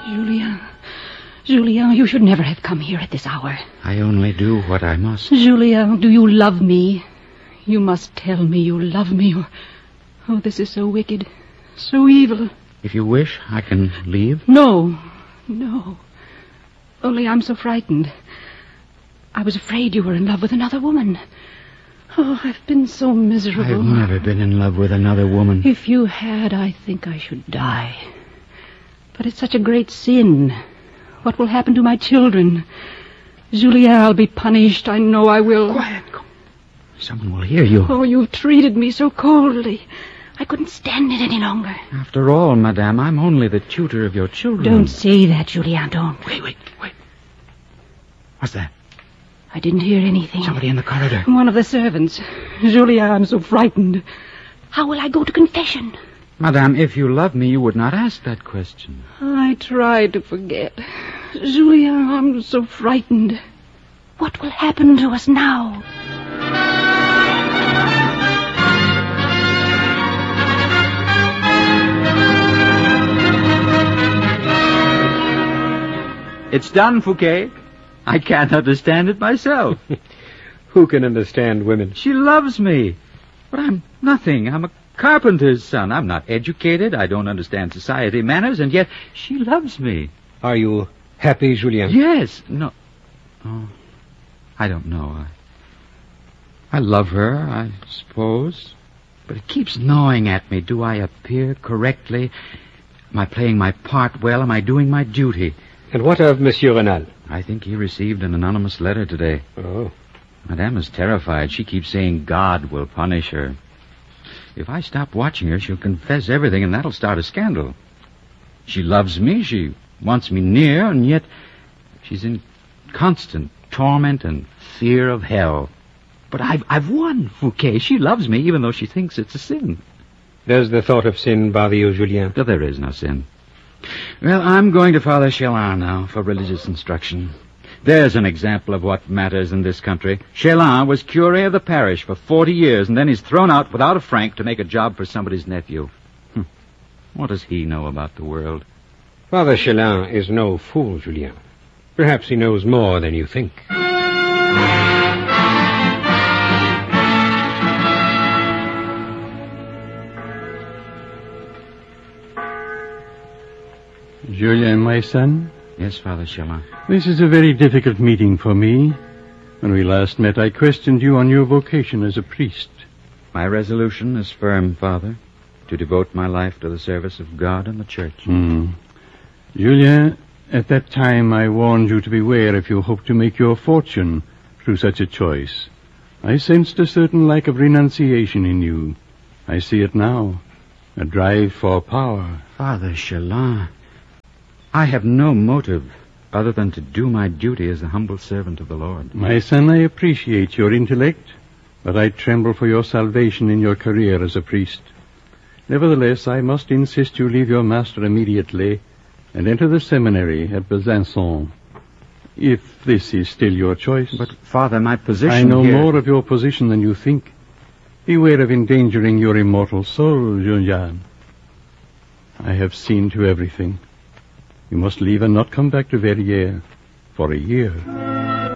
Julien, you should never have come here at this hour. I only do what I must. Julien, do you love me? You must tell me you love me, or... Oh, this is so wicked, so evil. If you wish, I can leave. No. Only I'm so frightened. I was afraid you were in love with another woman. Oh, I've been so miserable. I've never been in love with another woman. If you had, I think I should die. But it's such a great sin. What will happen to my children? Julien, I'll be punished. I know I will. Quiet. Someone will hear you. Oh, you've treated me so coldly. I couldn't stand it any longer. After all, madame, I'm only the tutor of your children. Don't say that, Julien, don't. Wait. What's that? I didn't hear anything. Somebody in the corridor. One of the servants. Julien, I'm so frightened. How will I go to confession? Madame, if you love me, you would not ask that question. I tried to forget. Julien, I'm so frightened. What will happen to us now? It's done, Fouquet. I can't understand it myself. Who can understand women? She loves me. But I'm nothing. I'm a carpenter's son. I'm not educated. I don't understand society manners, and yet she loves me. Are you happy, Julien? Yes. No. Oh, I don't know. I love her, I suppose. But it keeps gnawing at me. Do I appear correctly? Am I playing my part well? Am I doing my duty? And what of Monsieur Renal? I think he received an anonymous letter today. Oh. Madame is terrified. She keeps saying God will punish her. If I stop watching her, she'll confess everything, and that'll start a scandal. She loves me, she wants me near, and yet she's in constant torment and fear of hell. But I've won, Fouquet. She loves me, even though she thinks it's a sin. Does the thought of sin bother you, Julien? No, there is no sin. Well, I'm going to Father Chélan now for religious instruction. There's an example of what matters in this country. Chélan was curé of the parish for 40 years, and then he's thrown out without a franc to make a job for somebody's nephew. What does he know about the world? Father Chélan is no fool, Julien. Perhaps he knows more than you think. Julien, my son? Yes, Father Chélan. This is a very difficult meeting for me. When we last met, I questioned you on your vocation as a priest. My resolution is firm, Father, to devote my life to the service of God and the Church. Julien, at that time I warned you to beware if you hope to make your fortune through such a choice. I sensed a certain lack of renunciation in you. I see it now. A drive for power. Father Chélan, I have no motive other than to do my duty as a humble servant of the Lord. My son, I appreciate your intellect, but I tremble for your salvation in your career as a priest. Nevertheless, I must insist you leave your master immediately and enter the seminary at Besançon, if this is still your choice. But, Father, my position I know here... more of your position than you think. Beware of endangering your immortal soul, Julien. I have seen to everything. You must leave and not come back to Verrières for a year.